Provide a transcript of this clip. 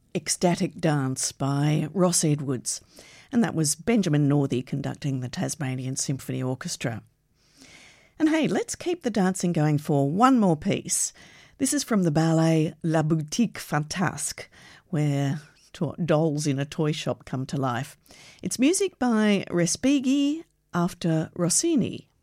Ecstatic Dance by Ross Edwards, and that was Benjamin Northey conducting the Tasmanian Symphony Orchestra. And hey, let's keep the dancing going for one more piece. This is from the ballet La Boutique Fantasque, where dolls in a toy shop come to life. It's music by Respighi after Rossini.